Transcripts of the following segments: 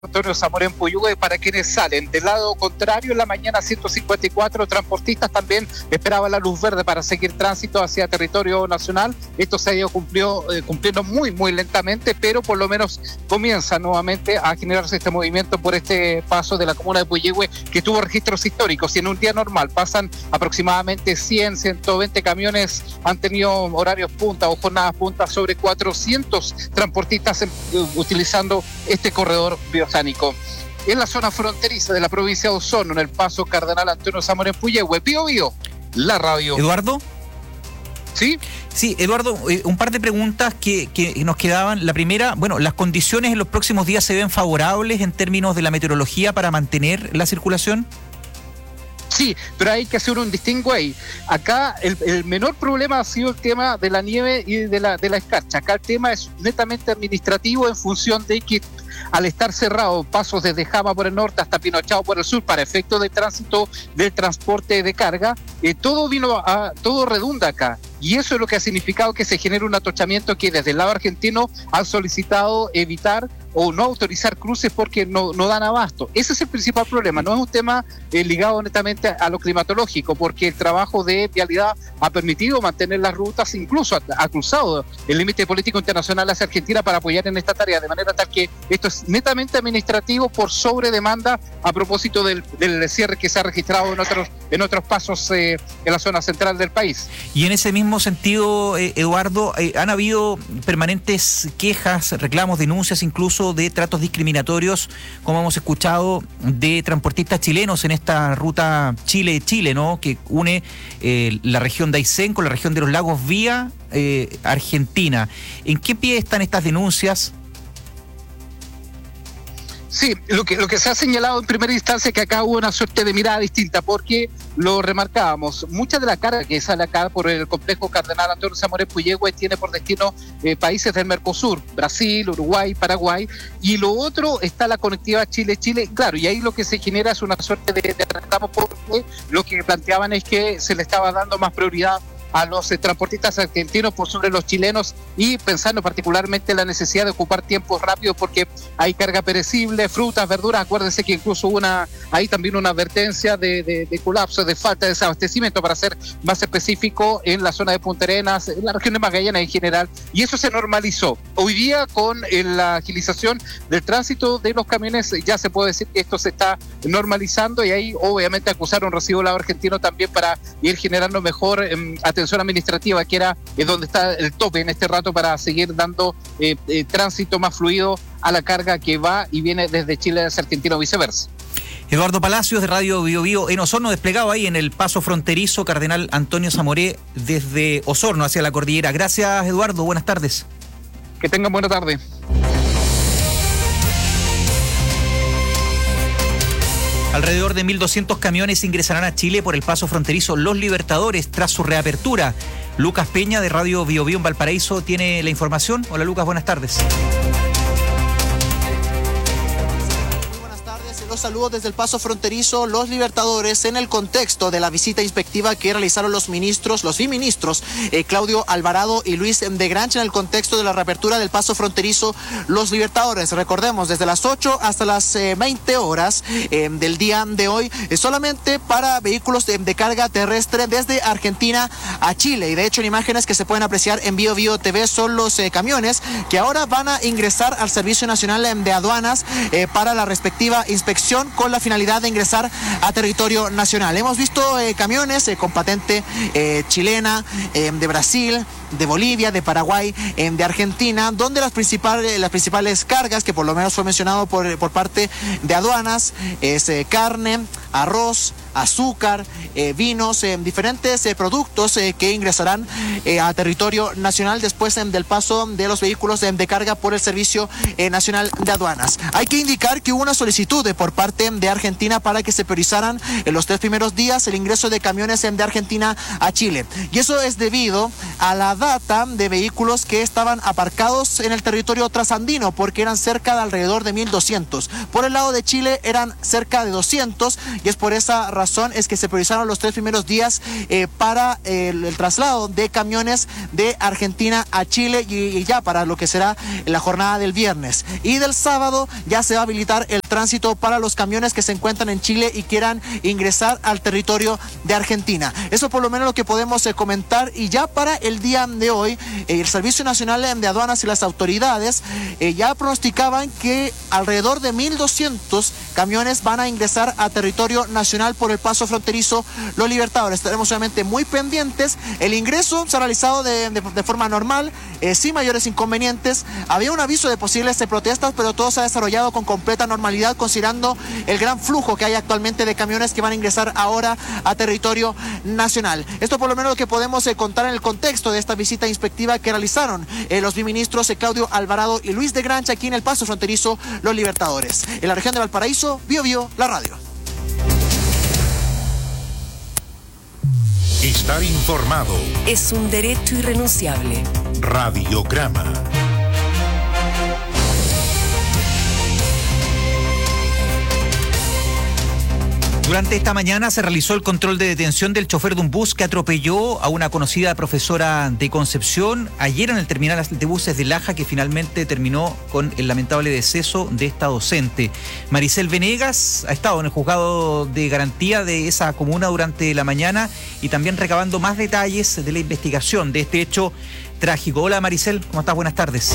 Antonio Zamoré en Puyehue. Para quienes salen del lado contrario, en la mañana 154 transportistas también esperaban la luz verde para seguir tránsito hacia territorio nacional. Esto se ha ido cumpliendo muy lentamente, pero por lo menos comienza nuevamente a generarse este movimiento por este paso de la comuna de Puyehue, que tuvo registros históricos. Y en un día normal pasan aproximadamente 100, 120 camiones, han tenido horarios punta o jornadas punta, sobre 400 transportistas utilizando este corredor biosánico. En la zona fronteriza de la provincia de Osorno, en el paso Cardenal Antonio Zamoré en Puyehue. Bío Bío, la radio. ¿Eduardo? ¿Sí? Sí, Eduardo, un par de preguntas que nos quedaban. La primera, bueno, ¿las condiciones en los próximos días se ven favorables en términos de la meteorología para mantener la circulación? Sí, pero hay que hacer un distingo ahí. Acá el menor problema ha sido el tema de la nieve y de la escarcha. Acá el tema es netamente administrativo, en función de que al estar cerrado pasos desde Jama por el norte hasta Pinochao por el sur para efectos de tránsito del transporte de carga, todo redunda acá. Y eso es lo que ha significado que se genere un atochamiento que desde el lado argentino han solicitado evitar o no autorizar cruces porque no dan abasto. Ese es el principal problema, no es un tema ligado netamente a lo climatológico, porque el trabajo de vialidad ha permitido mantener las rutas, incluso ha cruzado el límite político internacional hacia Argentina para apoyar en esta tarea, de manera tal que esto es netamente administrativo por sobredemanda a propósito del cierre que se ha registrado en otros pasos en la zona central del país. Y en ese mismo sentido, Eduardo, han habido permanentes quejas, reclamos, denuncias incluso de tratos discriminatorios, como hemos escuchado, de transportistas chilenos en esta ruta Chile-Chile, ¿no?, que une la región de Aysén con la región de los lagos vía Argentina. ¿En qué pie están estas denuncias? Sí, lo que se ha señalado en primera instancia es que acá hubo una suerte de mirada distinta, porque lo remarcábamos, mucha de la carga que sale acá por el complejo Cardenal Antonio Zamoré Puyehue tiene por destino países del Mercosur, Brasil, Uruguay, Paraguay, y lo otro está la conectividad Chile-Chile, claro, y ahí lo que se genera es una suerte de reclamo, porque lo que planteaban es que se le estaba dando más prioridad a los transportistas argentinos por sobre los chilenos, y pensando particularmente en la necesidad de ocupar tiempos rápidos porque hay carga perecible, frutas, verduras. Acuérdense que incluso hubo ahí también una advertencia de colapso, de falta de desabastecimiento, para ser más específico, en la zona de Punta Arenas, en la región de Magallanes en general, y eso se normalizó. Hoy día, con la agilización del tránsito de los camiones, ya se puede decir que esto se está normalizando, y ahí obviamente acusaron recibo del lado argentino también para ir generando mejor atención administrativa, que era donde está el tope en este rato, para seguir dando tránsito más fluido a la carga que va y viene desde Chile hacia Argentina o viceversa. Eduardo Palacios, de Radio Bío Bío en Osorno, desplegado ahí en el paso fronterizo Cardenal Antonio Zamoré desde Osorno hacia la cordillera. Gracias, Eduardo, buenas tardes. Que tengan buena tarde. Alrededor de 1.200 camiones ingresarán a Chile por el paso fronterizo Los Libertadores tras su reapertura. Lucas Peña, de Radio Bío Bío en Valparaíso, tiene la información. Hola, Lucas, buenas tardes. Los saludos desde el paso fronterizo Los Libertadores, en el contexto de la visita inspectiva que realizaron los viceministros Claudio Alvarado y Luis de Grancha, en el contexto de la reapertura del paso fronterizo Los Libertadores. Recordemos, desde las 8 hasta las 20 horas del día de hoy, solamente para vehículos de carga terrestre desde Argentina a Chile. Y de hecho, en imágenes que se pueden apreciar en Bío Bío TV, son los camiones que ahora van a ingresar al Servicio Nacional de Aduanas para la respectiva inspección, con la finalidad de ingresar a territorio nacional. Hemos visto camiones con patente chilena, de Brasil, de Bolivia, de Paraguay, de Argentina, donde las principales cargas, que por lo menos fue mencionado por parte de aduanas, es carne, arroz, azúcar, vinos, diferentes productos que ingresarán a territorio nacional después del paso de los vehículos de carga por el Servicio Nacional de Aduanas. Hay que indicar que hubo una solicitud por parte de Argentina para que se priorizaran en los 3 primeros días el ingreso de camiones de Argentina a Chile. Y eso es debido a la data de vehículos que estaban aparcados en el territorio trasandino, porque eran cerca de alrededor de 1.200. Por el lado de Chile eran cerca de 200, y es por esa razón es que se priorizaron los 3 primeros días para el traslado de camiones de Argentina a Chile y ya para lo que será la jornada del viernes. Y del sábado ya se va a habilitar el tránsito para los camiones que se encuentran en Chile y quieran ingresar al territorio de Argentina. Eso por lo menos lo que podemos comentar. Y ya para el día de hoy, el Servicio Nacional de Aduanas y las autoridades ya pronosticaban que alrededor de 1.200 camiones van a ingresar a territorio nacional por el paso fronterizo Los Libertadores. Estaremos obviamente muy pendientes. El ingreso se ha realizado de forma normal, sin mayores inconvenientes. Había un aviso de posibles protestas, pero todo se ha desarrollado con completa normalidad, considerando el gran flujo que hay actualmente de camiones que van a ingresar ahora a territorio nacional. Esto por lo menos lo que podemos contar en el contexto de esta visita inspectiva que realizaron los biministros Claudio Alvarado y Luis de Grancha aquí en el paso fronterizo Los Libertadores. En la región de Valparaíso, Biobío, la radio. Estar informado es un derecho irrenunciable. Radiograma. Durante esta mañana se realizó el control de detención del chofer de un bus que atropelló a una conocida profesora de Concepción ayer en el terminal de buses de Laja, que finalmente terminó con el lamentable deceso de esta docente. Maricel Venegas ha estado en el juzgado de garantía de esa comuna durante la mañana y también recabando más detalles de la investigación de este hecho trágico. Hola Maricel, ¿cómo estás? Buenas tardes.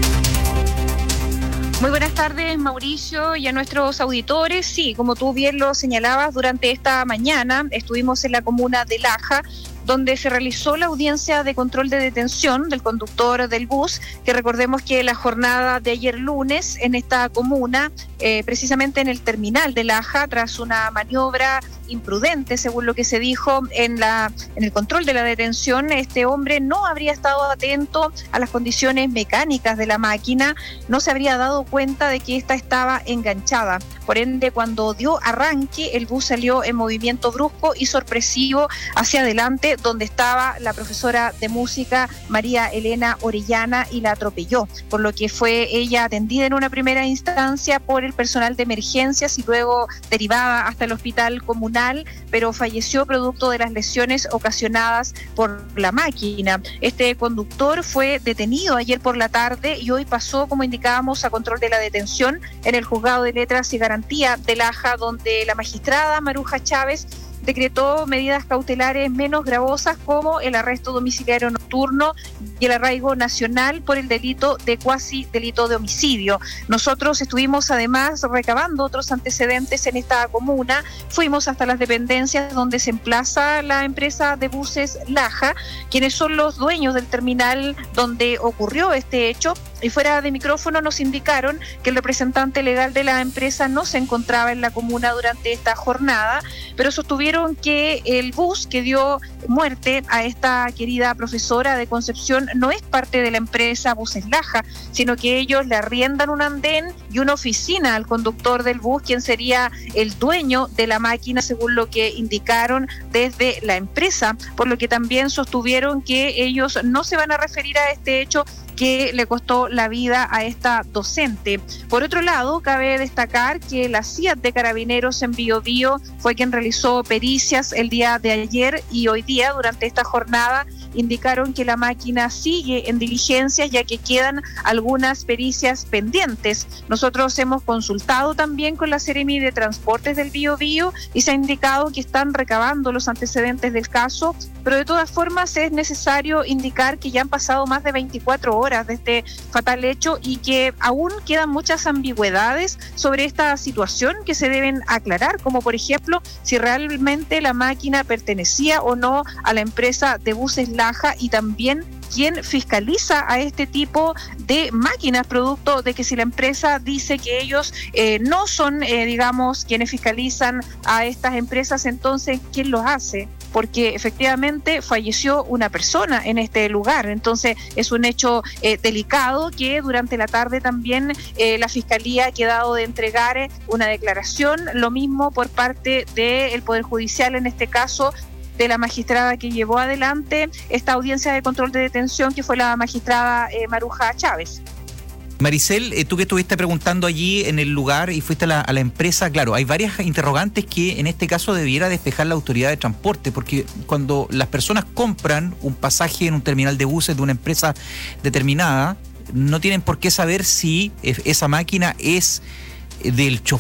Muy buenas tardes, Mauricio, y a nuestros auditores. Sí, como tú bien lo señalabas, durante esta mañana estuvimos en la comuna de Laja, donde se realizó la audiencia de control de detención del conductor del bus, que recordemos que la jornada de ayer lunes en esta comuna, precisamente en el terminal de Laja, tras una maniobra imprudente, según lo que se dijo en el control de la detención, este hombre no habría estado atento a las condiciones mecánicas de la máquina, no se habría dado cuenta de que ésta estaba enganchada. Por ende, cuando dio arranque, el bus salió en movimiento brusco y sorpresivo hacia adelante, donde estaba la profesora de música María Elena Orellana, y la atropelló, por lo que fue ella atendida en una primera instancia por el personal de emergencias y luego derivada hasta el hospital comunal, pero falleció producto de las lesiones ocasionadas por la máquina. Este conductor fue detenido ayer por la tarde y hoy pasó, como indicábamos, a control de la detención en el juzgado de letras y garantía de Laja, donde la magistrada Maruja Chávez decretó medidas cautelares menos gravosas, como el arresto domiciliario nocturno y el arraigo nacional por el delito de cuasi delito de homicidio. Nosotros estuvimos además recabando otros antecedentes en esta comuna. Fuimos hasta las dependencias donde se emplaza la empresa de buses Laja, quienes son los dueños del terminal donde ocurrió este hecho, y fuera de micrófono nos indicaron que el representante legal de la empresa no se encontraba en la comuna durante esta jornada, pero sostuvieron que el bus que dio muerte a esta querida profesora de Concepción no es parte de la empresa Buses Laja, sino que ellos le arriendan un andén y una oficina al conductor del bus, quien sería el dueño de la máquina, según lo que indicaron desde la empresa, por lo que también sostuvieron que ellos no se van a referir a este hecho que le costó la vida a esta docente. Por otro lado, cabe destacar que la CIAT de Carabineros en Biobío fue quien realizó pericias el día de ayer, y hoy día, durante esta jornada, indicaron que la máquina sigue en diligencias, ya que quedan algunas pericias pendientes. Nosotros hemos consultado también con la Seremi de Transportes del Biobío y se ha indicado que están recabando los antecedentes del caso, pero de todas formas es necesario indicar que ya han pasado más de 24 horas de este fatal hecho y que aún quedan muchas ambigüedades sobre esta situación que se deben aclarar, como por ejemplo si realmente la máquina pertenecía o no a la empresa de buses Laja, y también quién fiscaliza a este tipo de máquinas, producto de que si la empresa dice que ellos no son, digamos, quienes fiscalizan a estas empresas, entonces ¿quién los hace? Porque efectivamente falleció una persona en este lugar, entonces es un hecho delicado que durante la tarde también la Fiscalía ha quedado de entregar una declaración, lo mismo por parte del Poder Judicial, en este caso de la magistrada que llevó adelante esta audiencia de control de detención, que fue la magistrada Maruja Chávez. Maricel, tú que estuviste preguntando allí en el lugar y fuiste a la empresa, claro, hay varias interrogantes que en este caso debiera despejar la autoridad de transporte, porque cuando las personas compran un pasaje en un terminal de buses de una empresa determinada, no tienen por qué saber si esa máquina es del chofer